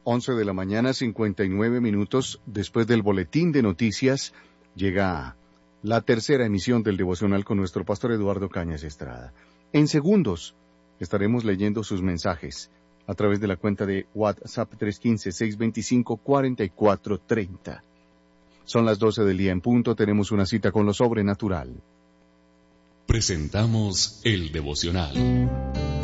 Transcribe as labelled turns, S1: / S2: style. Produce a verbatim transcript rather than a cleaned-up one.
S1: once de la mañana, cincuenta y nueve minutos después del boletín de noticias, llega la tercera emisión del devocional con nuestro pastor Eduardo Cañas Estrada. En segundos estaremos leyendo sus mensajes a través de la cuenta de WhatsApp tres uno cinco, seis dos cinco, cuatro cuatro tres cero. Son las doce del día en punto, tenemos una cita con lo sobrenatural.
S2: Presentamos el devocional.